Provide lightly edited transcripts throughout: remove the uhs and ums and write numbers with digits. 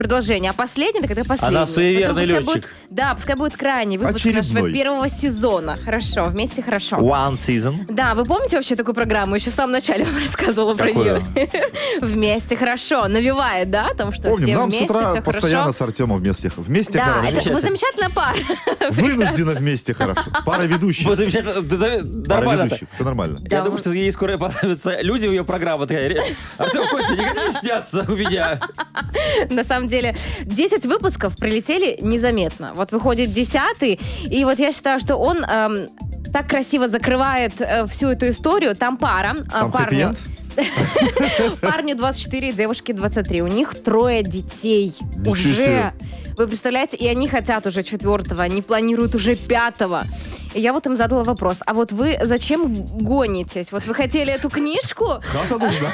продолжение. А последний, так это последний. Она суеверный Поэтому летчик. пускай будет крайний выпуск Очередной. нашего первого сезона. Хорошо, вместе хорошо. One season. Да, вы помните вообще такую программу? Еще в самом начале вам рассказывала про Какую? нее. Вместе хорошо. Навевает, да? О том, что Помним, все нам вместе, с утра все постоянно хорошо. с Артемом вместе Да, хорошо. это вы замечательная пара. Вынужденно вместе хорошо. Пара ведущих. Вот замечательно. Пара Нормально. ведущих. Все нормально. Да, Я думаю, что ей скоро понадобятся люди в ее программу. Артем, Костя, не хотите сняться у меня? На самом деле, 10 выпусков пролетели незаметно. Вот выходит 10-й, и вот я считаю, что он так красиво закрывает всю эту историю. Там пара. Там хэппи-энд? Парню 24, девушке 23. У них 3 детей. Ничего Уже. себе. Вы представляете, и они хотят уже 4-го, они планируют уже 5-го. И я вот им задала вопрос, а вот вы зачем гонитесь? Вот вы хотели эту книжку? Хата нужна.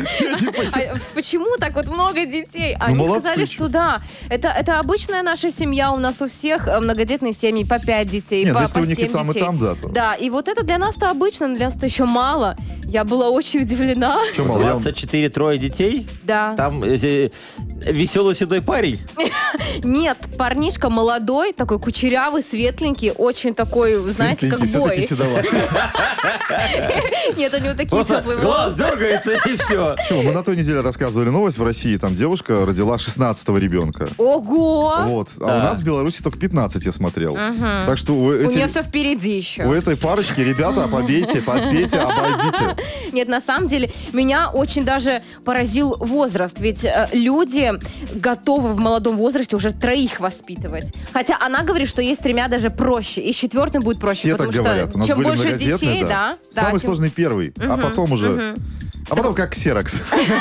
А почему так вот много детей? Ну, Они молодцы, сказали, чё. что да, это обычная наша семья, у нас у всех многодетные семьи, по 5 детей, Нет, по если у них 7 и там, детей. да, то... Да, и вот это для нас-то обычно, для нас-то еще мало. Я была очень удивлена. Чё, мало, я вам- 24 трое детей. Да. Там веселый седой парень. Нет, парнишка молодой, такой кучерявый, светленький, очень такой, знаете, как Светленький, бой. всё-таки седоватый. Нет, у него такие Просто теплые глаз волосы. дергается и все. Чего, мы на той неделе рассказывали новость. В России там девушка родила 16-го ребенка. Ого! Вот. А Да. у нас в Беларуси только 15 я смотрел. Мгм. Так что У нее все впереди еще. у этой парочки, ребята, побейте, подпейте, обойдите. Нет, на самом деле, меня очень даже поразил возраст. Ведь люди готовы в молодом возрасте уже 3 воспитывать. Хотя она говорит, что ей с 3 даже проще. И с 4 будет проще. Все так потому говорят. У что нас чем были больше многодетные, детей, да. Самый тем- сложный первый, а Мгм, потом уже... мгм. А потом как ксерокс.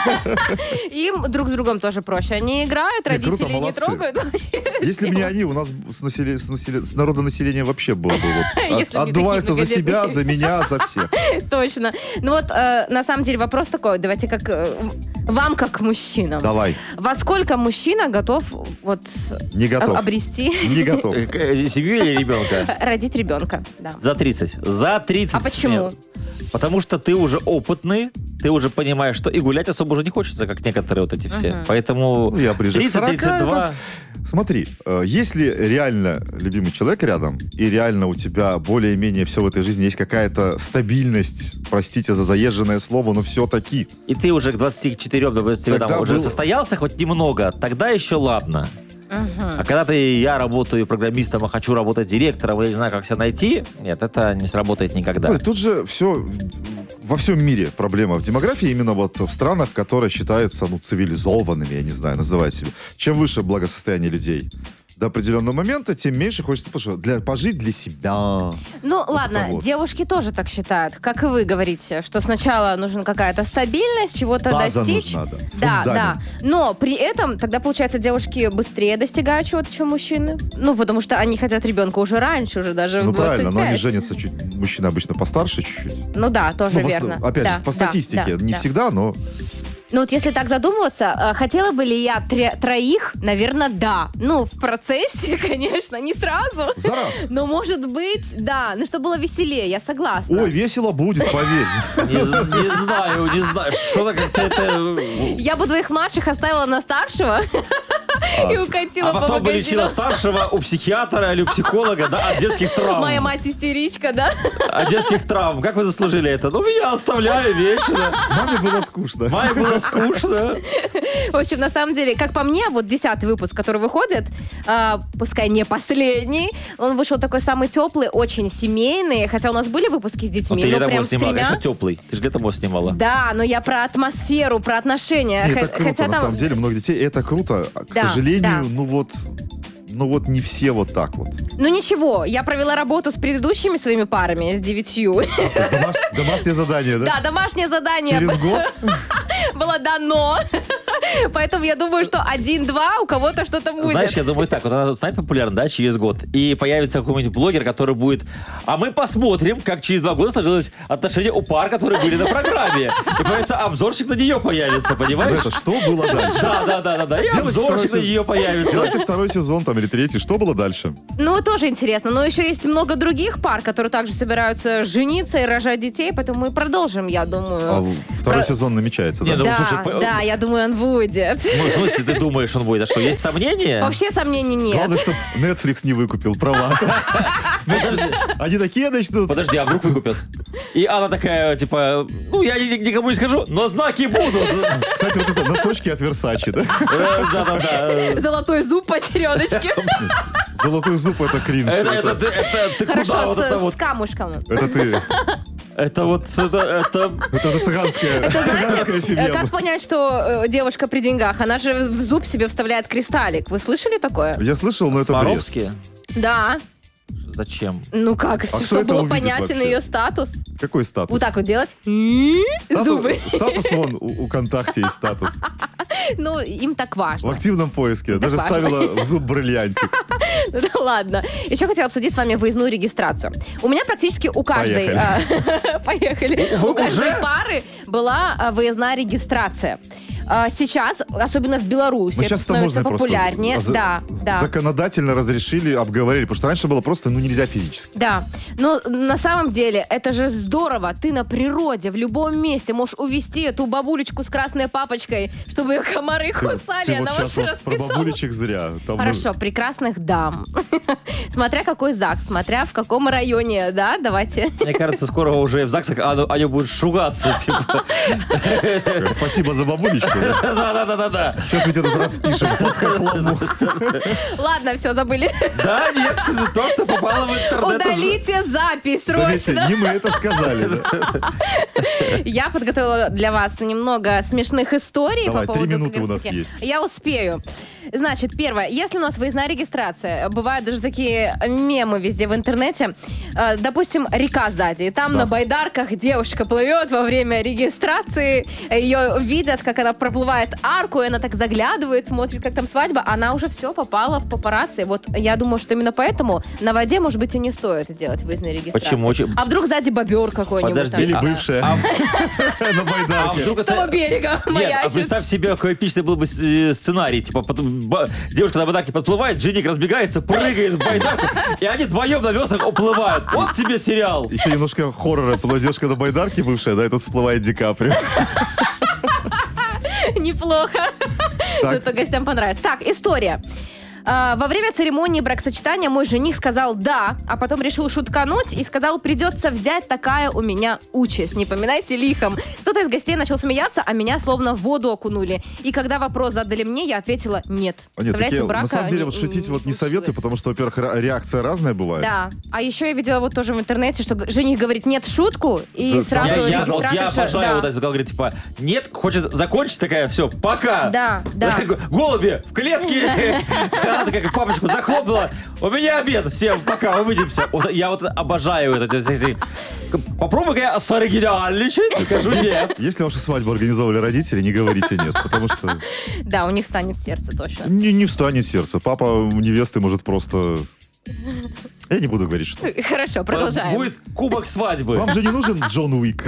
Им друг с другом тоже проще. Они играют, Нет, круто, родители не молодцы. трогают вообще. Если бы не они, у нас с народонаселения вообще было бы вот... Если бы не Отдуваются за такие себя, многодетные. за меня, за всех. Точно. Ну вот, на самом деле, вопрос такой. Давайте как вам, как мужчинам. Давай. Во сколько мужчина готов вот Не готов. обрести, Не готов. Семью или ребенка? родить ребенка? Да. За 30. За 30. А почему? Нет. Потому что ты уже опытный, ты уже понимаешь, что и гулять особо уже не хочется, как некоторые вот эти все. Мгм. Поэтому Ну, я ближе к 40, 30-32... Смотри, если реально любимый человек рядом, и реально у тебя более-менее все в этой жизни есть какая-то стабильность, простите за заезженное слово, но все-таки. И ты уже к 24-20 годам Тогда уже было- состоялся хоть немного, тогда еще ладно. А когда я работаю программистом, а хочу работать директором, я не знаю, как себя найти, нет, это не сработает никогда. Ой, тут же все во всем мире проблема в демографии, именно вот в странах, которые считаются цивилизованными, я не знаю, называть себя. Чем выше благосостояние людей до определенного момента, тем меньше хочется пожить для себя. Ну, ладно, это вот. девушки тоже так считают. Как и вы говорите, что сначала нужна какая-то стабильность, чего-то База достичь. нужна, да. Да, да. Фундамент. Но при этом тогда, получается, девушки быстрее достигают чего-то, чем мужчины. Ну, потому что они хотят ребенка уже раньше, уже даже Ну в 25. правильно, но они женятся чуть, мужчины обычно постарше чуть-чуть. Ну да, тоже Ну, верно. опять Да, же, по да, статистике, да, не да. всегда, но... Ну вот если так задумываться, хотела бы ли я 3, наверное, да. Ну, в процессе, конечно, не сразу. За раз. Но, может быть, да. Ну, чтобы было веселее, я согласна. Ой, весело будет, поверь. Не знаю. Что-то как-то это... Я бы 2 младших оставила на старшего и укатила А по потом бы лечила магазинам. старшего у психиатра или у психолога, да, от детских травм. Моя мать истеричка, да? От детских травм. Как вы заслужили это? Ну, меня оставляю вечно. Маме было скучно. Маме было скучно. В общем, на самом деле, как по мне, вот 10-й выпуск, который выходит, пускай не последний, он вышел такой самый теплый, очень семейный, хотя у нас были выпуски с Ну, детьми, ты но летом прям с снимала, 3. конечно, теплый. Ты же летом снимала. Да, но я про атмосферу, про отношения. И это круто, на самом деле, много детей, и это круто. К Да, сожалению, да. ну вот не все вот так вот. Ну ничего, я провела работу с предыдущими своими парами, с 9. Домашнее задание, да? Да, домашнее задание Через год? было дано. Поэтому я думаю, что 1-2 у кого-то что-то будет. Знаешь, я думаю так, вот она станет популярна, да, через год, и появится какой-нибудь блогер, который будет, а мы посмотрим, как через 2 года сложилось отношение у пар, которые были на программе. И появится обзорчик на нее появится, Ну, понимаешь? это что было дальше? Да. И Делайте обзорчик второй на нее появится. Делайте 2 сезон там или 3, что было дальше? Ну, тоже интересно. Но еще есть много других пар, которые также собираются жениться и рожать детей, поэтому мы продолжим, я думаю. А 2 Про- сезон намечается, Не, да? ну, Да, слушай, да, я думаю, он будет. будет. Ну, в смысле, ты думаешь, он будет? А что, есть сомнения? Вообще сомнений нет. Главное, чтобы Netflix не выкупил права. Подожди, Они такие начнут. подожди, а вдруг выкупят? И она такая, типа, ну, я никому не скажу, но знаки будут. Кстати, вот это носочки от Versace, да? Да-да-да. Золотой зуб посередочке. Золотой зуб — это кринж. Это ты куда Хорошо, вот это вот? с камушком. Это ты. Это вот, это... Это цыганская семья. Как понять, что девушка при деньгах? Она же в зуб себе вставляет кристаллик. Вы слышали такое? Я слышал, но это бред. Сваровские? Да. Зачем? Ну как, кто чтобы это был увидит понятен вообще? ее статус. Какой статус? Вот так вот делать. Зубы. Статус вон у ВКонтакте есть статус. Ну, им так В важно. активном поиске. Так Даже важно. ставила в зуб бриллиантик. Ну да ладно. Еще хотела обсудить с вами выездную регистрацию. У меня практически у каждой... Поехали. У каждой пары была выездная регистрация. Сейчас, особенно в Беларуси, Мы это сейчас таможня становится популярнее. просто Да. законодательно разрешили, обговорили. Потому что раньше было просто, нельзя физически. Да, но на самом деле это же здорово. Ты на природе, в любом месте можешь увести эту бабулечку с красной папочкой, чтобы ее комары кусали, Ты она вот вас сейчас вот про расписала. бабулечек зря. Там Хорошо, прекрасных дам. Смотря какой ЗАГС, смотря в каком районе, да, давайте. Мне кажется, скоро уже в ЗАГСах они будут шугаться, типа. Спасибо за бабулечку. Да-да-да-да-да. Сейчас мы тебя тут распишем под хохлому. Ладно, все, забыли. Да, нет, то, что попало в интернет. Удалите запись Заметьте, срочно. не мы это сказали. да. Я подготовила для вас немного смешных историй Давай, по 3 поводу минуты у нас КГСТ. есть. Я успею. Значит, первое. Если у нас выездная регистрация, бывают даже такие мемы везде в интернете. Допустим, река сзади. И там Да. на байдарках девушка плывет во время регистрации. Ее видят, как она проплывает арку, и она так заглядывает, смотрит, как там свадьба. Она уже все попала в папарацци. Вот я думаю, что именно поэтому на воде, может быть, и не стоит делать выездные регистрации. Почему? А вдруг сзади бобер какой-нибудь? Подожди, там? Или А- бывшая а- на А байдарке. вдруг С того это... берега Нет, а маячит. представь себе, какой эпичный был бы сценарий. Типа, девушка на байдарке подплывает, жених разбегается, прыгает в байдарку, и они вдвоем на веслах уплывают. Вот тебе сериал. Еще немножко хоррора. Девушка на байдарке бывшая, да, и тут всплывает Ди Каприо. Неплохо. Так. Зато гостям понравится. Так, история. Во время церемонии бракосочетания мой жених сказал «да», а потом решил шуткануть и сказал «придется взять, такая у меня участь, не поминайте лихом». Кто-то из гостей начал смеяться, а меня словно в воду окунули. И когда вопрос задали мне, я ответила «нет». Нет, Представляете, такие, брака на самом деле, не- вот шутить не вот не советую, получилось. потому что, во-первых, реакция разная бывает. Да. А еще я видела вот тоже в интернете, что жених говорит «нет» в шутку, и Да, сразу Я регистраторша... обожаю да. вот это, когда говорит, типа, нет, хочет закончить, такая, все, пока. Да, да. Голуби в клетке. Она такая, как папочку захлопнула. У меня обед. Всем пока, увидимся. Вот я вот обожаю это. Попробуй-ка соригинальничать, скажу нет. Если вашу свадьбу организовывали родители, не говорите нет, потому что Да, у них станет сердце точно. не встанет сердце. Папа невесты может просто... Я не буду говорить, что. Хорошо, продолжаем. Будет кубок свадьбы. Вам же не нужен Джон Уик.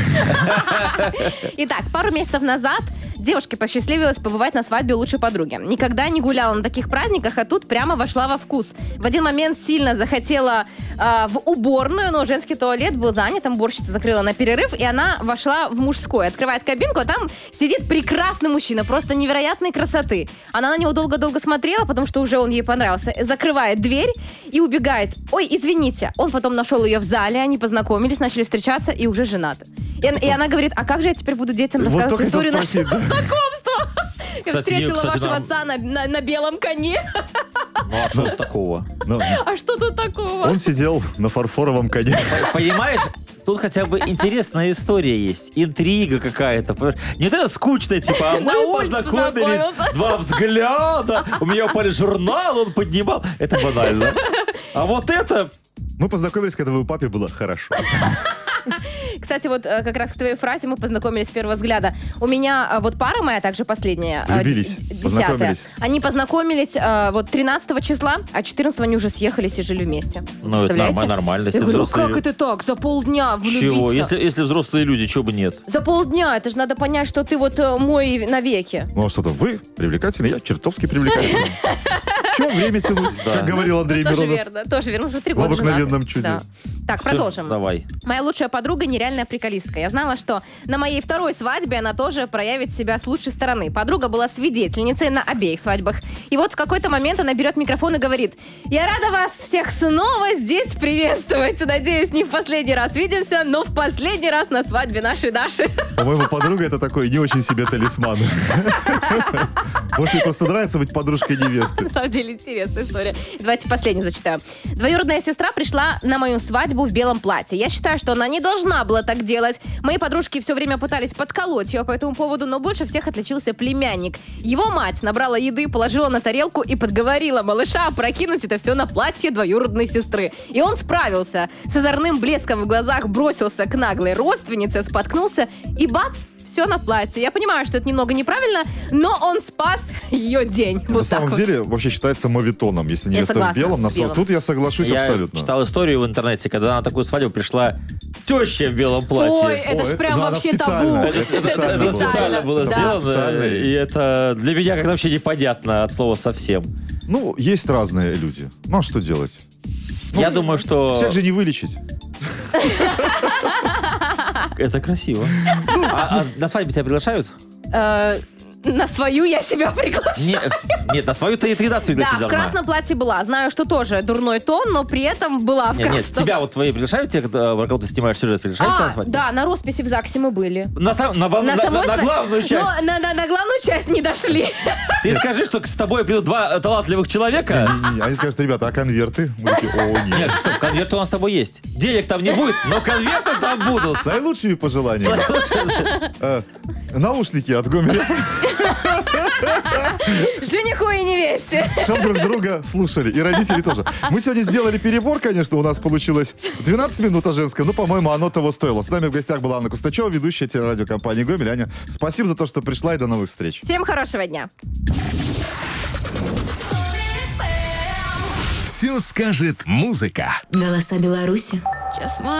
Итак, пару месяцев назад девушке посчастливилось побывать на свадьбе лучшей подруги. Никогда не гуляла на таких праздниках, а тут прямо вошла во вкус. В один момент сильно захотела в уборную, но женский туалет был занят, там уборщица закрыла на перерыв, и она вошла в мужской. Открывает кабинку, а там сидит прекрасный мужчина, просто невероятной красоты. Она на него долго-долго смотрела, потому что уже он ей понравился. Закрывает дверь и убегает. Ой, извините. Он потом нашел ее в зале, они познакомились, начали встречаться и уже женаты. И она говорит, а как же я теперь буду детям Вот рассказывать только историю хотел нашего спросить, да? знакомства? Я Кстати, встретила кстати, вашего нам- отца на белом коне. Ну а что такого? Но А что тут такого? Он сидел на фарфоровом коне. Понимаешь, тут хотя бы интересная история есть, интрига какая-то. понимаешь? Не вот это скучное, типа, а На мы улице познакомились, познакомился. 2 взгляда, у меня упали журнал, он поднимал. Это банально. А вот это... Мы познакомились, когда у папе было хорошо. Кстати, вот как раз к твоей фразе мы познакомились с первого взгляда. У меня вот пара моя, также последняя, Влюбились, 10-я. познакомились. Они познакомились вот 13 числа, а 14 они уже съехались и жили вместе. Ну, это Представляете? нормально, если Я говорю, взрослые как люди. это так? За полдня влюбиться? Чего? Если взрослые люди, чего бы нет? За полдня, это же надо понять, что ты вот мой навеки. Ну а что там, вы привлекательный, я чертовски привлекательный. Чего время тянуть, как говорил Андрей Тоже Миронов. верно, тоже верно. Уже 3 В года обыкновенном женаты. чуде. Да. Так, продолжим. Давай. Моя лучшая подруга нереальная приколистка. Я знала, что на моей второй свадьбе она тоже проявит себя с лучшей стороны. Подруга была свидетельницей на обеих свадьбах. И вот в какой-то момент она берет микрофон и говорит: «Я рада вас всех снова здесь приветствовать. Надеюсь, не в последний раз видимся, но в последний раз на свадьбе нашей Даши». По-моему, подруга это такой не очень себе талисман. Может, ей просто нравится быть подружкой невесты. На самом деле интересная история. Давайте последнюю зачитаю. Двоюродная сестра пришла на мою свадьбу в белом платье. Я считаю, что она не должна была так делать. Мои подружки все время пытались подколоть ее по этому поводу, но больше всех отличился племянник. Его мать набрала еды, положила на тарелку и подговорила малыша опрокинуть это все на платье двоюродной сестры. И он справился. С озорным блеском в глазах бросился к наглой родственнице, споткнулся и бац! Все на платье. Я понимаю, что это немного неправильно, но он спас ее день. Вот На самом деле, вообще считается моветоном, если невеста в белом. Тут я соглашусь Я абсолютно. читал историю в интернете, когда на такую свадьбу пришла теща в белом платье. Ой, это ж прям да, вообще специально. табу. Это Это специально было Да. сделано, Специально. и это для меня как-то вообще непонятно от слова совсем. Ну, есть разные люди. Ну, а что делать? Я думаю, что Всех же не вылечить. это красиво. А на свадьбе тебя приглашают? На свою я себя приглашаю. Нет, на свою ты да Да, пригласить в должна. красном платье была. Знаю, что тоже дурной тон, но при этом была в Нет, красном. тебя вот твои приглашают, те, про кого ты снимаешь сюжет, приглашают тебя на свадьбу? Да, на росписи в ЗАГСе мы были. На самой главную часть. Но на главную часть не дошли. Ты скажи, что с тобой придут два талантливых человека. Не-не-не. Они скажут: ребята, а конверты? Мы такие: о, Нет, нет. стоп, конверты у нас с тобой есть. Денег там не будет, но конверты там будут. С наилучшими пожеланиями. Наушники от Гомеля, Жениху и невесте. чтоб друг друга слушали. И родители тоже. Мы сегодня сделали перебор, конечно. У нас получилось 12 минут о женском. Ну, по-моему, оно того стоило. С нами в гостях была Анна Кустачева, ведущая телерадиокомпании «Гомель». Аня, спасибо за то, что пришла, и до новых встреч. Всем хорошего дня. Все скажет музыка. Голоса Беларуси.